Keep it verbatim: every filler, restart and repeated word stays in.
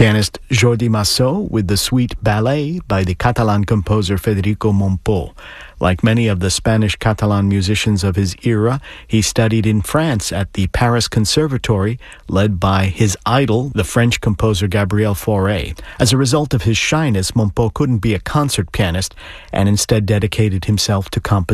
pianist Jordi Massot with the suite Ballet by the Catalan composer Federico Mompou. Like many of the Spanish-Catalan musicians of his era, he studied in France at the Paris Conservatory, led by his idol, the French composer Gabriel Fauré. As a result of his shyness, Mompou couldn't be a concert pianist and instead dedicated himself to composition.